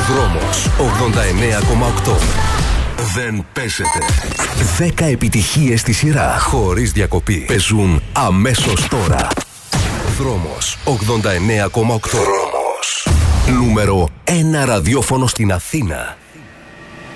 Δρόμος 89,8. Δεν παίζεται. 10 επιτυχίες στη σειρά, χωρίς διακοπή. Παίζουν αμέσως τώρα. Δρόμος 89,8. Δρόμος. Νούμερο 1 ραδιόφωνο στην Αθήνα.